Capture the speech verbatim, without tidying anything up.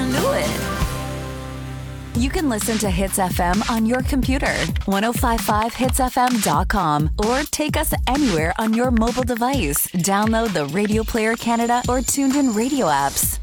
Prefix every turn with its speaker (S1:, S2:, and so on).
S1: knew it. You can listen to Hits F M on your computer, ten fifty-five hits f m dot com, or take us anywhere on your mobile device. Download the Radio Player Canada or TuneIn Radio apps.